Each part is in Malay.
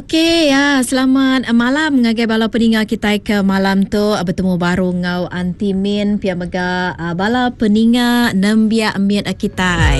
Okey, ya, selamat malam ngagai bala peninga kita ke malam tu bertemu baru ngau Anti Min pia mega bala peninga nembia miat kita.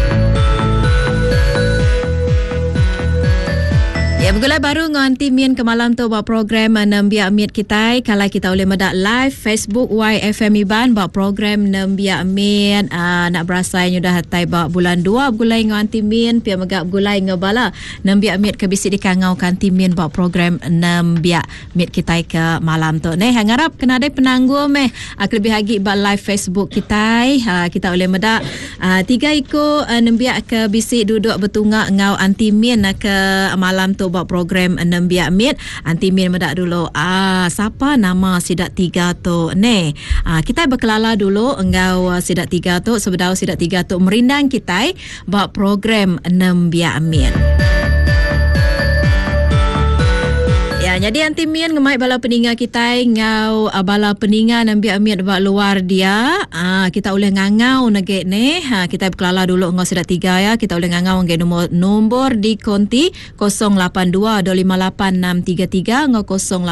Ya, bergulai baru dengan Anti Min ke malam tu buat program Nembia Amit kita. Kalau kita boleh medak live Facebook YFM Iban buat program Nembia Amit. Nak berasa yang dah hatai buat bulan 2 bergulai dengan Anti Min. Pia megak bergulai dengan bala Nembia Amit ke bisik dikangau ke Anti Min buat program Nembia Amit kita ke malam tu. Nih, harap kena ada penanggung lebih lagi buat live Facebook kita. Kita boleh medak 3 ikut Nembia ke bisik duduk bertunggak ngau Anti Min ke malam tu buat program Nembia Amit. Anti Min medak dulu siapa nama sidak 3 tu ne. Kita berkelala dulu engau sidak 3 tu sebedau sidak 3 tu merindang kita buat program Nembia Amit. Ya, jadi Anti Min ngemai bala peninga kita ngau bala peninga Nembia Amit buat luar dia. Kita boleh ngangau nege ne. Kita berkelala dulu ngau sidak 3 ya. Kita boleh ngangau nge nombor di konti 082-258-633 ngau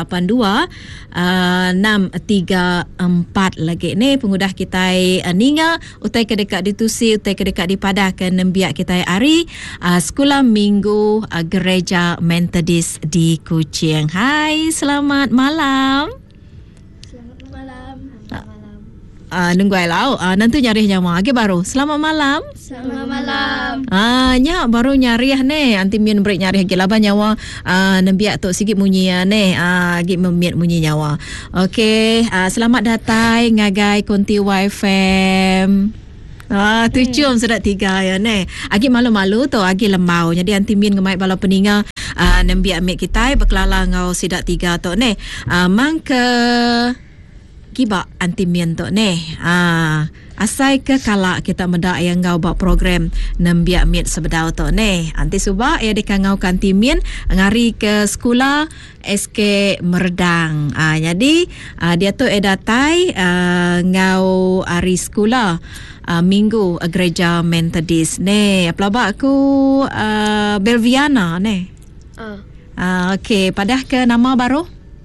082-634 lagi ne. Pengudah kita ninga utai ke dekat di Tusi, utai ke dekat di Padah ke Nembia kita hari Sekolah Minggu Gereja Methodist di Kuching. Hai, selamat malam. Selamat malam. Nunggu lau. Nanti nyari nyawa. Agi baru. Selamat malam. Selamat malam. Nya baru nyari ne. Anti Min break nyari lagi laba nyawa. Nembiak tu sikit munyi ne. Agi memiat munyi nyawa. Okey, selamat datang ngagai konti YFM. Tujuh sudah 3 ya ne. Agi malu-malu tu agi lemau. Jadi Anti Min ngemai bala peninga Nembia Amit kita berkelala ngau sidak 3 tu ne. Mang ke giba Anti Min tu ne. Asai ke kala kita mendak yang ngau buat program Nembia Amit sebedau tu ne. Anti subak ya dikangau ke Anti Min ngari ke sekolah SK Merdang. Jadi dia tu datai ngau hari sekolah Minggu Gereja Methodist ne. Pelabak aku Belviana ne. Okey, padah ke nama baru?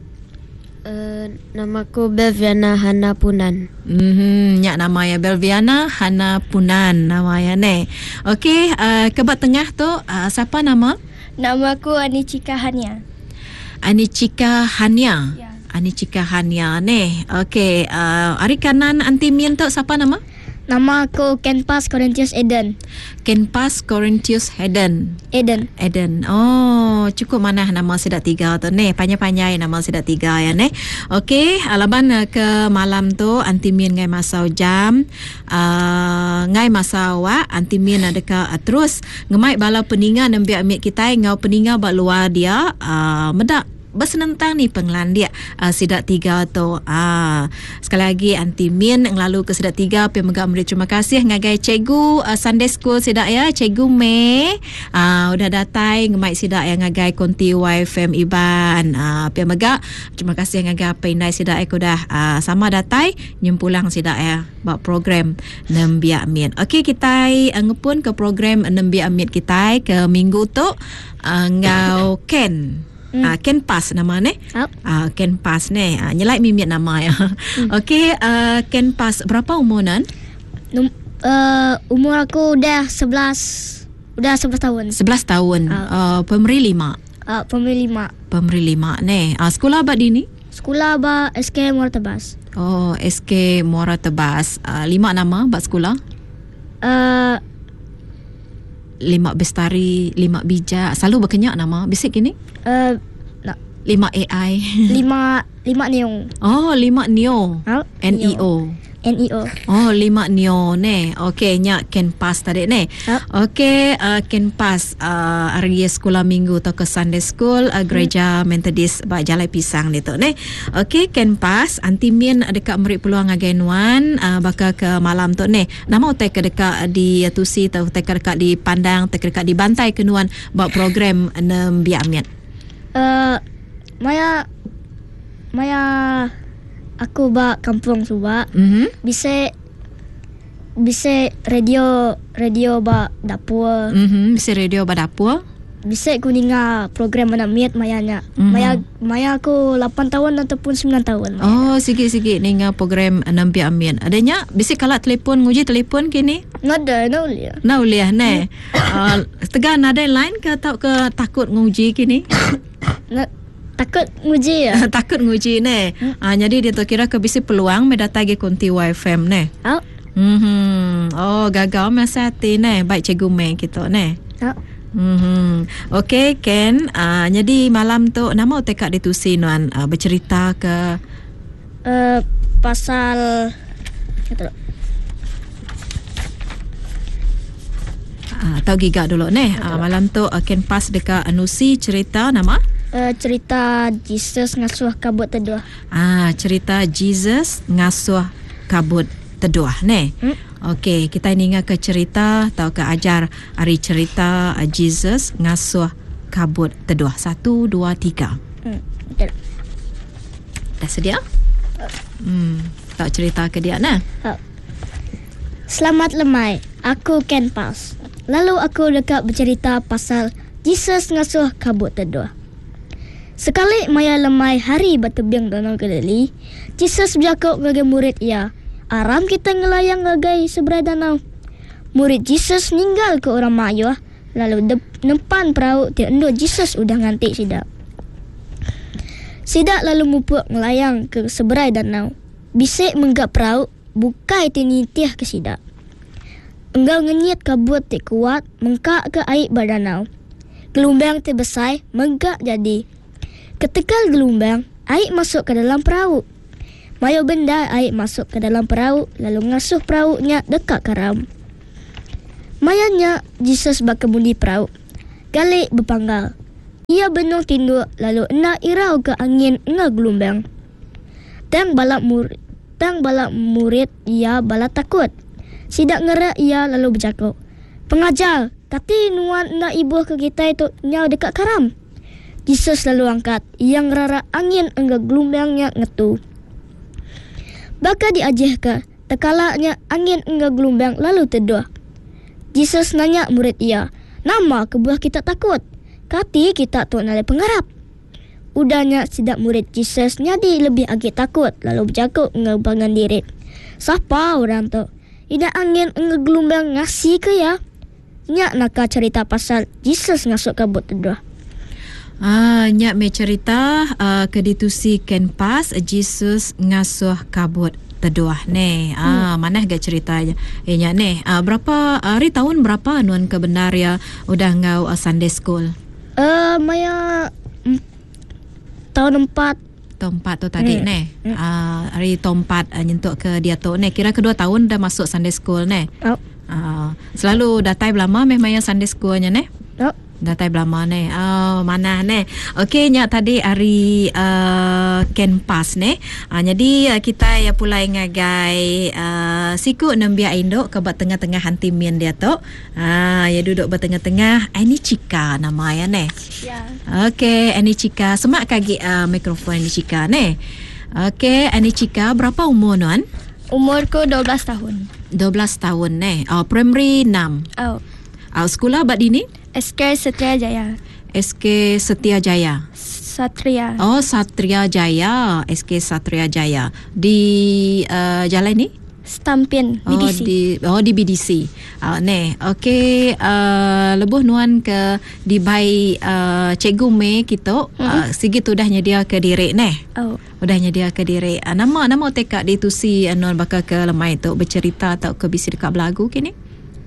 Namaku Belviana Hana Punan. Nyak nama ya Belviana Hana Punan nama ya ne. Okey, kebat tengah tu siapa nama? Namaku Anichika Hania. Anichika Hania. Ya. Anichika Hania ne. Okey, hari kanan Anti Min tu siapa nama? Nama aku Kenpas Corinthius Eden. Kenpas Corinthius Eden. Oh, cukup mana nama sidak 3 tu ne. Panjang-panjang nama sidak 3 ya ne. Okey, alaban ke malam tu Anti Min ngai masau jam. Ngai masau Anti Min ada ke terus ngemai bala peninga Nembia Amit kita ngau peninga bak luar dia medak bersenentang ni penglan dia sidak 3 tu. Sekali lagi Anti Min ngelalu ke sidak 3 pia megak memberi terima kasih ngagai cikgu Sunday School sidak ya, Cikgu Mei udah datai ngemai sidak yang ngagai konti YFM Iban. Pia megak terima kasih ngagai apa indai sidak aku dah sama datai nyempulang sidak ya buat program Nembia Amit. Okey, kita ngepun ke program Nembia Amit kita ke minggu tu ngau Ken. Ken Pas nama ne. Ken Pas ne. Nyelai mimiat nama ya. Okey, Ken Pas berapa umuran? Umur aku udah 11 tahun. 11 tahun. Pemeri 5. Pemeri 5 ne. Sekolah abad dini? Sekolah ba SK Muara Tebas. Oh, SK Muara Tebas. 5 nama bak sekolah? 5 bestari, 5 bijak. Selalu berkenyak nama. Bisik gini? 5 AI. 5 Neo. Oh, 5 Neo. NEO. Oh, 5 Neo ne. Okey, nyak Ken Pas tadi ne. Okey, Ken Pas hari sekolah minggu atau ke Sunday School Gereja Methodist bak Jalai Pisang ni tu ne. Okey, Ken Pas Anti Min dekat meri peluang againuan bakal ke malam tu ne. Nama utai ke dekat di Tusi atau utai ke dekat di Pandang, utai ke dekat di Bantai Kenuan buat program Nembia Amit. Maya aku bak kampung Subak. Bisa radio bak dapur. Bisa radio bak dapur. bisa aku dengar program mana miat mayanya. Maya aku 8 tahun ataupun 9 tahun. Oh, sikit-sikit dengar program Nampi Amin. Adanya bisa kalau telefon nguji telefon kini? Nada, uliah. Nah uliah ne. Tegan ada lain ke atau ke takut nguji kini? Takut nguji ya. Takut nguji ne. Jadi dia tu kira ke bisa peluang mendatangi Kunti YFM ne. Oh, gagal masa hati ne. Baik cikgu Mei kita ne. Okey Ken, jadi malam tu nama tekak ditusi nuan bercerita ke pasal tahu giga dulu ne. Malam tu Ken pas dekat anusi cerita nama cerita Jesus ngasuh kabut teduh. Cerita Jesus ngasuh kabut teduh ne. Okey, kita ingat ke cerita atau ke ajar hari cerita Jesus ngasuh kabut teduh. 1, 2, 3. Betul. Dah sedia? Tak cerita ke dia nah. Selamat lemai, aku Ken Pas. Lalu aku dekat bercerita pasal Jesus ngasuh kabut teduh. Sekali Maya lemai hari bertebing danau Galili, Jesus bercakap dengan murid ia. Aram kita ngelayang ngagai sebelah danau. Murid Jesus ninggal ke orang Maya, lalu depan perahu tiada Jesus udah ngantik sidak. Sidak lalu mupuk ngelayang ke sebelah danau. Bisik menggap perahu, bukai tinitiah ke sidak. Enggau ngenyit kabut tik kuat, mengkak ke air berdanau. Gelombang terbesar, menggak jadi. Ketika gelombang, air masuk ke dalam perahu. Mayo benda air masuk ke dalam perahu, lalu ngasuh perahunya dekat karam. Mayanya Jesus berkemudi perahu. Galik berpanggal. Ia benung tinduk, lalu enak irau ke angin enggak gelombang. Tang balap murid ia bala takut. Sidak ngerak ia lalu bercakap. Pengajar, kati nuan enak ibu ke kita itu nyau dekat karam. Jesus lalu angkat. Ia ngerara angin enggak gelombangnya ngetu. Baka diajih ke, tekalaknya angin enggak gelombang lalu teduh. Jesus nanya murid ia, nama kebuah kita takut? Kati kita tu nalai pengarap. Udahnya sidak murid Jesus nyadi lebih agak takut, lalu bercakap enggak bangun diri. Siapa orang tu? Ida angin enggak gelombang ngasih ke ya? Nyak nak cerita pasal Jesus ngasuh kabut teduh. Nyak me cerita keditusi Ken Pas Jesus ngasuh kabut teduh ne. Mana gak ceritanya? Nyak ne. Berapa hari tahun berapa nuan kebenar ya udah ngau Sunday school? Maya tahun 4. Tahun 4 tu tadi ne. Hari tahun 4 nyentuk ke dia tu ne. Kira kedua tahun dah masuk Sunday school ne. Selalu datai lama memang Sunday schoolnya ne. Datai belama ne. Mana ne. Okey nya tadi hari Ken Pas ne. Jadi kita ya pula ngagai siku nembia induk ke tengah-tengah hantimin dia tu. Ya duduk bertengah-tengah. Ini Cika nama ya ne. Ya. Okey, ini Cika. Semak kaki mikrofon ini Cika ne. Okey, ini Cika berapa umur nuan? Umurku 12 tahun. 12 tahun ne. Primary 6. Sekolah abad ini? SK Satria Jaya. SK Setia Jaya. Satria. Oh, Satria Jaya. SK Satria Jaya. Di jalan ni? Stampin BDC. Di BDC. Ne. Okey, lebuh nuan ke di bai Cikgu Mei kita. Sigit udah nyedia ke diri ne. Udah nyedia ke diri. Nama tekak ditusi nuan bakal ke lemai tu bercerita atau ke bisi dekat belagu kini?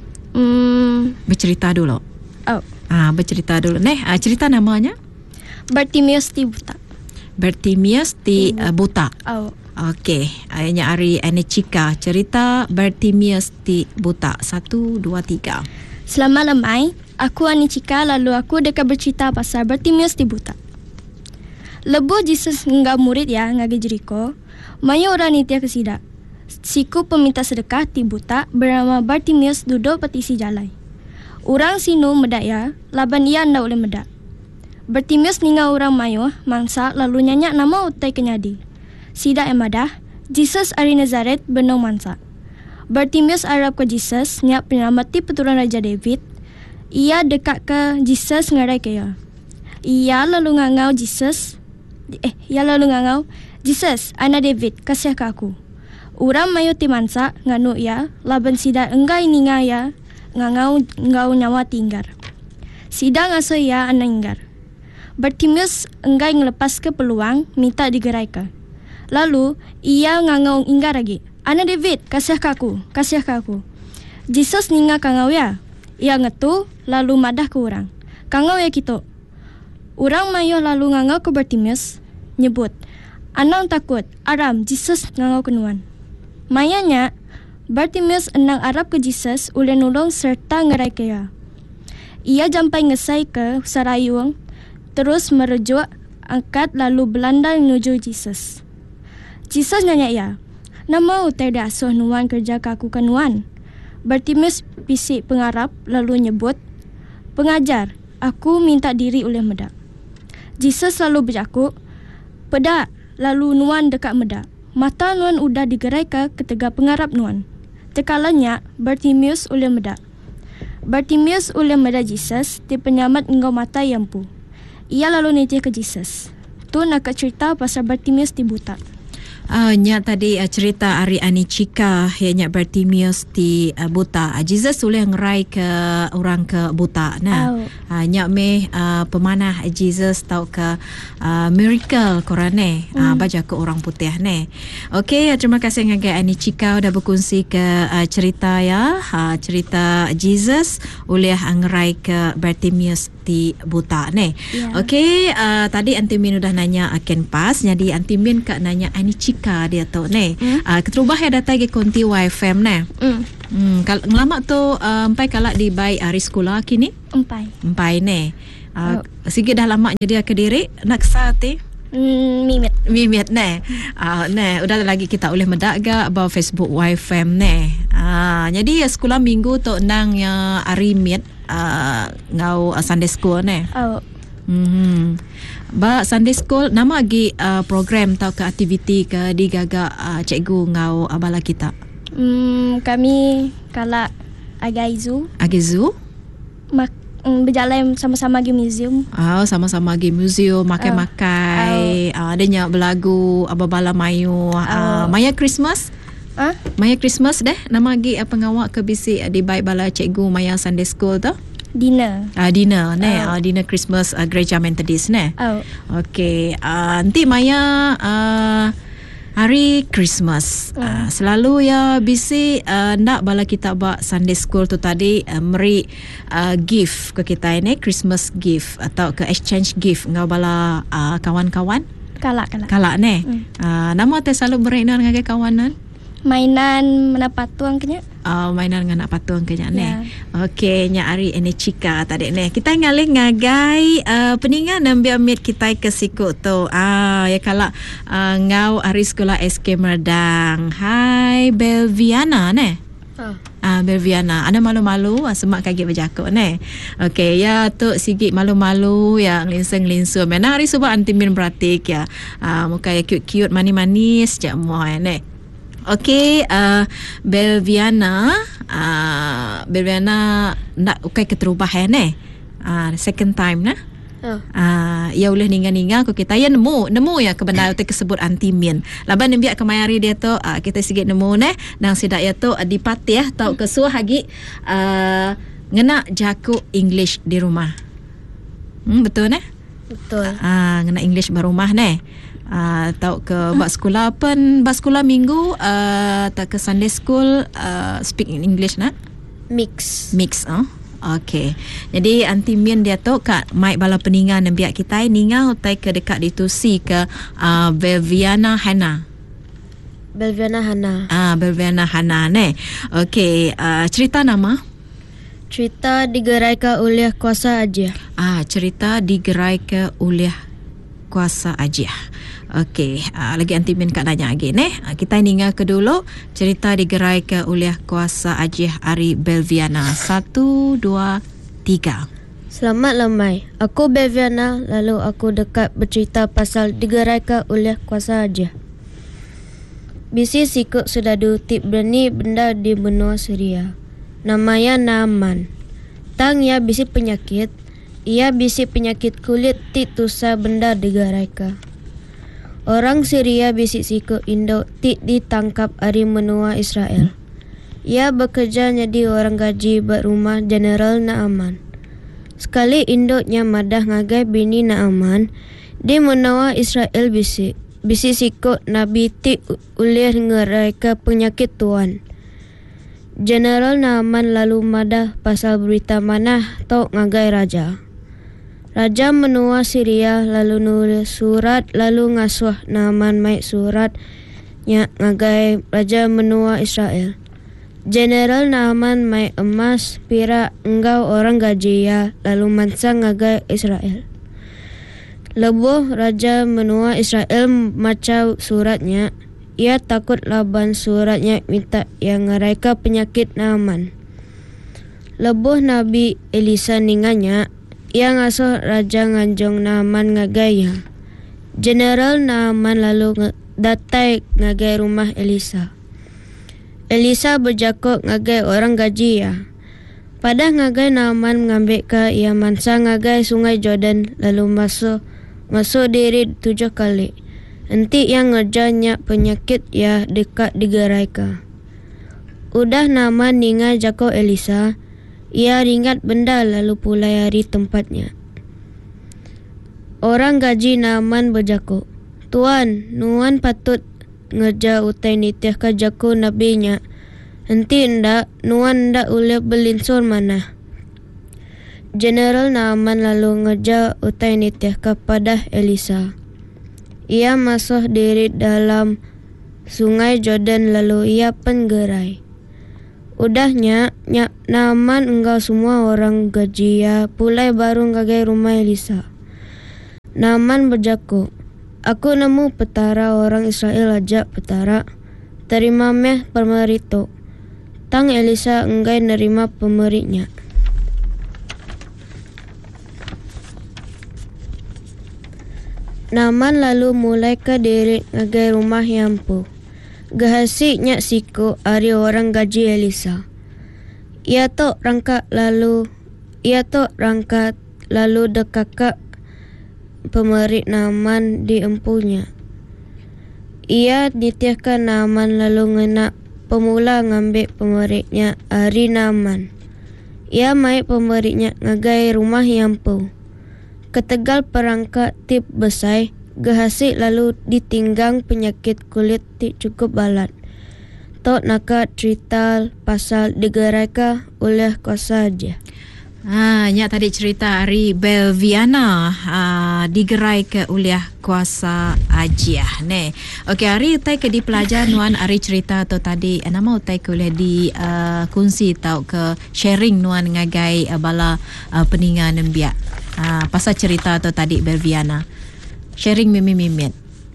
Bercerita dulu. Bercerita dulu. Cerita namanya? Bartimeus Ti Buta. Bartimeus Ti Buta. Okey. Ayahnya Ari Cika. Cerita Bartimeus Ti Buta. 1, 2, 3. Selamat lemai. Aku Cika, lalu aku dekat bercerita pasal Bartimeus Ti Buta. Lebuh Jesus enggak murid ya, ngagi Jeriko. Maya orang nitia kesida. Siku peminta sedekah Ti Buta bernama Bartimeus duduk petisi jalan. Orang sinu medak ya, laban ia anda boleh medak. Bartimeus ninga orang mayo, mangsa lalu nyanyak nama utai kenyadi. Sida emadah, Jesus ari Nazaret benong mansa. Bartimeus Arab ke Jesus, nyak penyamati peturunan Raja David. Ia dekat ke Jesus ngarai kaya. Ia lalu ngangau Jesus. Ia lalu ngangau, Jesus, Ana David, kasih ke aku. Orang mayu timansa nganu ia, laban sida enggai ninga ya, ngangau nyawa tinggar. Sida ngaso ia ana inggar. Bartimeus enggai ngelepas ke peluang, minta digerai ke. Lalu, ia ngangau inggar lagi. Ana David, kasih ke aku, kasih ke aku. Jesus ninga kangau ya. Ia ngetu, lalu madah ke orang. Kangau ya gitu. Orang mayu lalu ngangau ke Bartimeus, nyebut, Anang takut, aram, Jesus ngangau kenuan. Mayanya, Bartimeus enang arab ke Jesus ule nulung serta ngerai kaya. Ia jampai ngesai ke sarayung, terus merujuk, angkat lalu belandang menuju Jesus. Jesus nanya ia, nama utai asuh nuan kerja ke aku kenuan. Bartimeus pisik pengarap lalu nyebut, pengajar, aku minta diri oleh medak. Jesus lalu berjakuk, pedak, lalu nuan dekat medak. Mata nuan udah digerai ke ketega pengarap nuan. Tekalanya, Bartimeus oleh medak. Bartimeus oleh medak Jesus, di penyamat engkau mata yang pu. Ia lalu nitih ke Jesus. Tu nak cerita pasal Bartimeus di buta. Nya tadi cerita Ari Anicika ya nya Bartimeus di buta. Jesus boleh ngerai ke orang ke buta. Nah, nya me pemanah Jesus tahu ke miracle korane baca ke orang putih ne. Okey, terima kasih ngagai Anicika udah berkongsi ke cerita ya. Cerita Jesus boleh ngerai ke Bartimeus di buta ne. Yeah. Okey, tadi Antimin udah nanya Ken Pas, jadi Antimin kak nanya Anicika dia tu ni. Keterubah ya datang ke konti YFM ni. Kalau ngelama tu empai kalak di baik hari sekolah kini? Empai ni. Sikit dah lama jadi Kediri nak sati. Mimit ni. Udah lagi kita boleh medak ga about Facebook YFM ni. Jadi sekolah minggu tu nang ya hari mit ngau Sunday school ni. Ba Sunday school nama lagi program tau ke aktiviti ke digaga cikgu ngau abala kita. Kami kalak agaizu. Berjalan sama-sama pergi museum. Sama-sama pergi museum, makai-makai. Adanya berlagu abala mayu. Maya Christmas. Maya Christmas deh. Nama lagi pengawak ke bisi di baik bala cikgu Maya Sunday school tu. Dinner Dinner Christmas Gereja Methodist ne. Okey, nanti Maya hari Christmas selalu ya bisi nak bala kita buat Sunday school tu tadi beri gift ke kita ini, Christmas gift atau ke exchange gift ngau bala kawan-kawan kalak ne. Nama teh selalu beri dengan kawanan mainan mana patuang kenya. Mainan dengan nak patuang kenya ni. Okey, nya Ari Anicika tadi ni. Kita ngalih ngagai peningan ambil mit kita ke siku tu. Ya kala ngau Ari sekolah SK Merdang. Hai Belviana ni. Belviana, ada malu-malu semak kaget berjakuk ni. Okey, ya tu sikit malu-malu ya ngelinsung-ngelinsung. Mana Ari cuba Antimin beratik ya. Muka ya cute-cute manis-manis jak muai ni. Okey, Belviana nak ukai keterubah ni. Second time nah. Ya boleh ninga-ninga ko kita ya nemu ya kebenaran tu kesebut Antimin. Laban nembiak kemayari dia tu kita sikit nemu neh nang sidak ya tu dipatih tau kesuah lagi ngena jaku English di rumah. Betul neh? Betul. Ngena English barumah neh. Tahu ke bak sekolah pun bak sekolah minggu tak ke Sunday school speak in English nak mix okey, jadi Antimin dia tu kat mic bala peningan dan biak kita ninga utai ke dekat ditusi ke Belviana Hana ne. Okey, cerita nama cerita digerai oleh kuasa ajiah. Cerita digerai oleh kuasa ajiah. Okey, lagi Antimin kat nanya lagi ni. Kita ninga ke dulu cerita digerai ke oleh kuasa ajiah Ari Belviana. 1, 2, 3. Selamat lamai. Aku Belviana, lalu aku dekat bercerita pasal digerai ke oleh kuasa ajiah. Bisi sikut sudah diutip berani benda di benua Syria. Namanya Naaman. Tang ia bisi penyakit. Ia bisi penyakit kulit ti tusa benda digaraika. Orang Syria bisi siku Indo ti ditangkap ari menua Israel. Ia bekerja jadi orang gaji berumah General Naaman. Sekali induknya madah ngagai bini Naaman, di menua Israel bisi siku Nabi ti ulir ngeraika penyakit tuan. General Naaman lalu madah pasal berita manah tau ngagai raja. Raja menua Syria lalu nulis surat lalu ngasuh Naaman mai surat nya ngagai raja menua Israel. General Naaman mai emas pira engkau orang gaji ya lalu mansa ngagai Israel. Lebuh raja menua Israel maca suratnya. Ia takut laban suratnya minta yang ngeraika penyakit Naaman. Lebuh Nabi Elisa ninganya, ia ngasuh raja nganjong Naaman ngagaya. General Naaman lalu datai ngagai rumah Elisa. Elisa berjakok ngagai orang gaji ya. Pada ngagai Naaman ngambil ke ia mansa ngagai sungai Jordan lalu masuk diri 7 kali. Enti yang ngerjanya penyakit ya dekat digaraika. Udah Naaman ningai jako Elisa, ia ringat benda lalu pulai hari tempatnya. Orang gaji Naaman berjako, Tuan, nuan patut ngerja utai nitiah ka jako nabinya. Enti ndak, nuan ndak boleh belinsur mana. General Naaman lalu ngerja utai nitiah kepada Elisa. Ia masuk diri dalam sungai Jordan lalu ia penggerai. Udahnya, Naaman engkau semua orang gaji ya pulai baru ngagai rumah Elisa. Naaman berjaku, aku nemu petara orang Israel ajak petara. Terima meh pemerito. Tang Elisa enggai nerima pemeritnya. Naaman lalu mulai ke diri ngagai rumah Yampu. Gahasiknya siku ari orang gaji Elisa. Ia tok rangkat lalu dekakak pemerit Naaman di empunya. Ia ditiahkan Naaman lalu ngena pemula ngambil pemeritnya ari Naaman. Ia mai pemeritnya ngagai rumah Yampu. Ketegal perangkat tip besai, gehasik lalu ditinggang penyakit kulit ti cukup balat. Tok naka cerita pasal digeraika oleh kuasa aja. Nyak tadi cerita Ari Belviana digerai ke oleh kuasa ajiah ne. Okey, Ari utai ke di pelajar nuan Ari cerita tu tadi nama utai ke oleh di kongsi tau ke sharing nuan ngagai bala peningan nembiak. Pasal cerita tu tadi Belviana. Sharing mimit.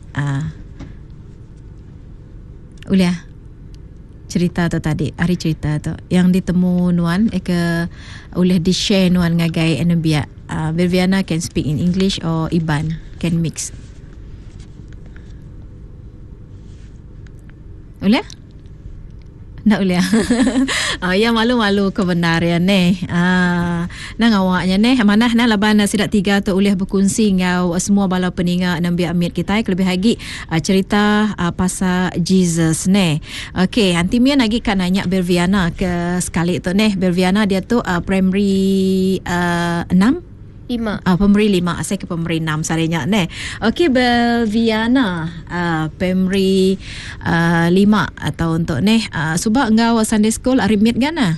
Ulia cerita tu tadi, Ari cerita tu yang ditemu nuan ke oleh di share nuan ngagai nembiak. Belviana can speak in English or Iban can mix. Ulia? Nak ulia. Ya malu-malu kebenaran ni. Nang awaknya ni manah na laban sidak 3 tu uliah berkongsi ngau semua bala peninga nambi amit kita lebih lagi cerita pasal Jesus ni. Okey, nanti mia lagi kan nanya Belviana ke sekali tu ni. Belviana dia tu primary 6 5. Pemberi 5. Saya ke pemberi 6 sarinya ne. Okey, Belviana pemberi 5 atau untuk ne subak engkau Sunday school arimit gana?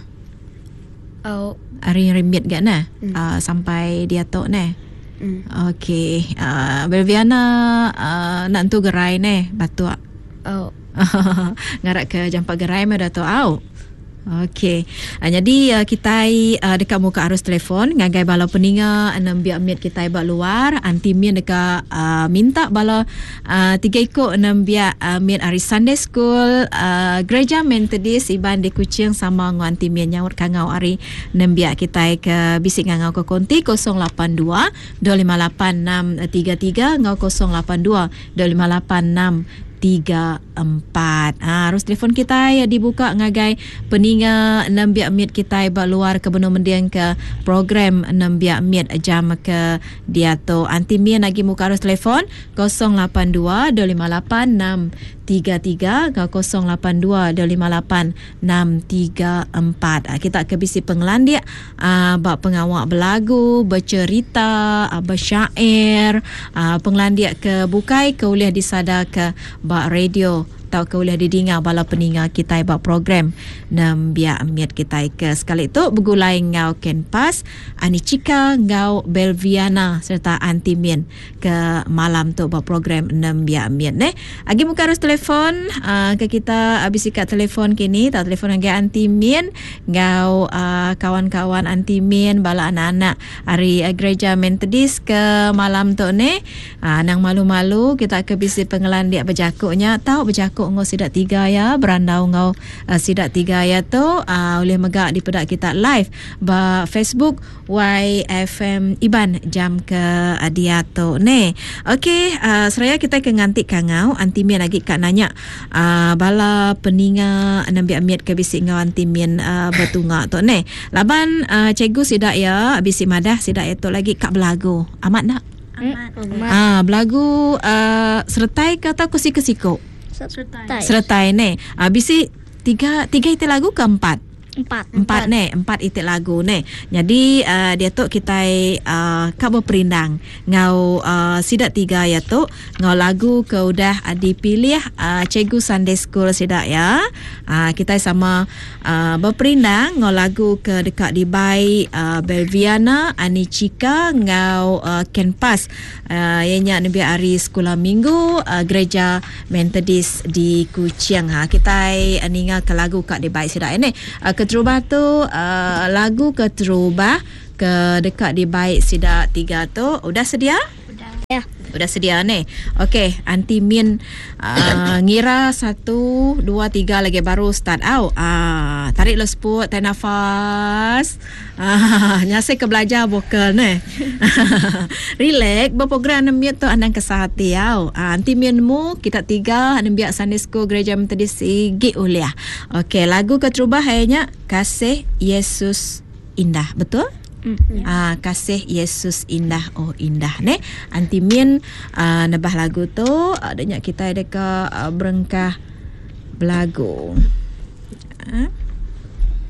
Ari rimit gana? Sampai dia tok ne. Okey, Belviana nak tu gerai ne batu. Ngarak ke jampak gerai me dah tu au. Okey. Jadi kita dekat muka arus telefon ngagai bala peninga 6 minit kita bak luar anti mien dekat minta bala 3 ikut 6 minit hari Sunday school gereja Methodist Iban di Kuching sama nganti mien nyaut kangau hari 6 kita ke bisik ngau ke konti 082 258 633 ngau 082 258 633 Harus telefon kita ya dibuka ngagai peninga 6 biak mit kita luar ke benua mendiang ke program 6 biak mit jam ke dia tu anti mien lagi muka harus telefon 082 258 633 ke 082 258 634. Kita ke bisi pengelandia bak pengawak berlagu, bercerita, bersyair, pengelandia ke bukai ke uliah disada ke bak radio tau ke uliah didengar bala peninga kita bak program 6 biak miat kita ke sekali tu bergulai ngau Ken Pas, Ani Cika, ngau Belviana serta Anti Mien ke malam tu bak program 6 biak miat agi muka harus telefon ke kita habis ikat telefon kini tak telefon lagi Anti Mien ngau kawan-kawan Anti Mien bala anak-anak hari gereja Methodist ke malam tu nang malu-malu kita ke bisi pengelan dia berjakuknya tahu berjakuk ngau sidak 3 ya berandau ngau sidak 3 ya tu oleh megak di pedak kita live ba Facebook YFM Iban jam ke dia tu okey seraya kita ke ngantik kangau Anti Mien lagi kak nanya bala peninga 6 biak miat ke bisi ngau Anti Mien bertunga tu laban cikgu sidak ya bisi madah sidak itu lagi kak belagu amat nak belagu sertai ke atau kusik-kusiko sertai bisi tiga itu lagu ke empat itik lagu jadi dia tu kita kak berperindang ngau sidak 3 ya tu ngau lagu ke udah dipilih cikgu Sunday School sidak ya kita sama berperindang ngau lagu ke dekat di Bai Belviana Ani Cika ngau Ken Pas ianya nabi hari sekolah minggu gereja Methodist di Kuching kita ningal ke lagu kak di Bai sidak Keterubah tu lagu Keterubah ke dekat di Baik Sidak 3 tu udah sedia? Udah sedia okey Anti Mien ngira 1 2 3 lagi baru start out tarik lesput tarik nafas nyasai ke belajar vokal relax berprogram Mien tu andang kesahati Anti Mien mu kita 3 andang biak Sunday School gereja Methodist Sigit uliah okey lagu Keterubah hanya Kasih Yesus Indah betul? Kasih Yesus Indah indah Anti Mien nebah lagu tu adanya kita ada ke berengkah belagu